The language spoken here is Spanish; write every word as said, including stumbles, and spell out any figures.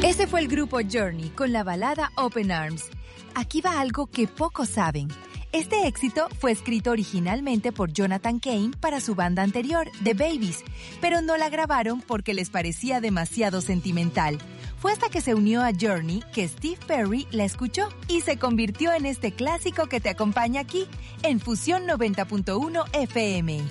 Ese fue el grupo Journey con la balada Open Arms. Aquí va algo que pocos saben. Este éxito fue escrito originalmente por Jonathan Cain para su banda anterior, The Babies, pero no la grabaron porque les parecía demasiado sentimental. Fue hasta que se unió a Journey que Steve Perry la escuchó y se convirtió en este clásico que te acompaña aquí, en Fusión noventa punto uno F M.